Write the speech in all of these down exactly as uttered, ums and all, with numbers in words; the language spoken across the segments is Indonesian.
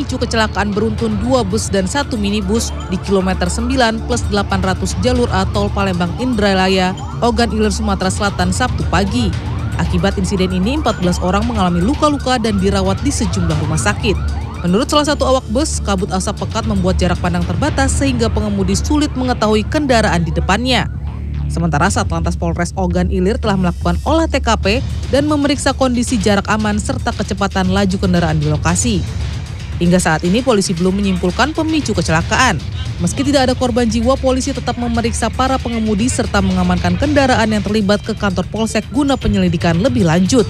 memicu kecelakaan beruntun dua bus dan satu minibus di kilometer sembilan plus delapan ratus jalur A tol Palembang Indralaya, Ogan Ilir, Sumatera Selatan Sabtu pagi. Akibat insiden ini empat belas orang mengalami luka-luka dan dirawat di sejumlah rumah sakit. Menurut salah satu awak bus, kabut asap pekat membuat jarak pandang terbatas sehingga pengemudi sulit mengetahui kendaraan di depannya. Sementara Satlantas Polres Ogan Ilir telah melakukan olah T K P dan memeriksa kondisi jarak aman serta kecepatan laju kendaraan di lokasi. Hingga saat ini polisi belum menyimpulkan pemicu kecelakaan. Meski tidak ada korban jiwa, polisi tetap memeriksa para pengemudi serta mengamankan kendaraan yang terlibat ke kantor Polsek guna penyelidikan lebih lanjut.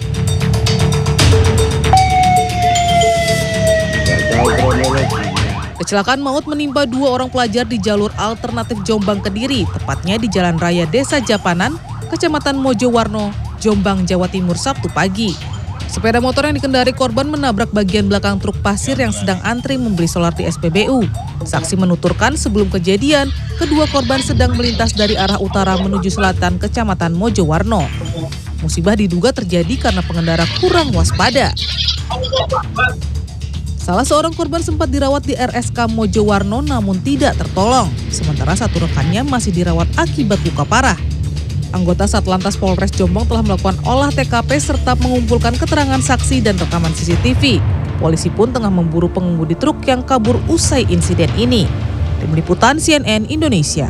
Kecelakaan maut menimpa dua orang pelajar di jalur alternatif Jombang Kediri, tepatnya di Jalan Raya Desa Japanan, Kecamatan Mojowarno, Jombang, Jawa Timur, Sabtu pagi. Sepeda motor yang dikendari korban menabrak bagian belakang truk pasir yang sedang antri membeli solar di S P B U. Saksi menuturkan sebelum kejadian, kedua korban sedang melintas dari arah utara menuju selatan Kecamatan Mojowarno. Musibah diduga terjadi karena pengendara kurang waspada. Salah seorang korban sempat dirawat di R S K Mojowarno namun tidak tertolong, sementara satu rekannya masih dirawat akibat luka parah. Anggota Satlantas Polres Jombang telah melakukan olah T K P serta mengumpulkan keterangan saksi dan rekaman C C T V. Polisi pun tengah memburu pengemudi truk yang kabur usai insiden ini. Tim Liputan C N N Indonesia.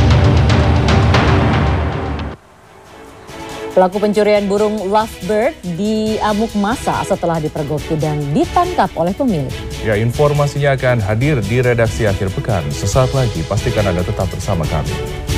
Pelaku pencurian burung lovebird diamuk massa setelah dipergoki dan ditangkap oleh pemilik. Ya, informasinya akan hadir di redaksi akhir pekan. Sesaat lagi, pastikan Anda tetap bersama kami.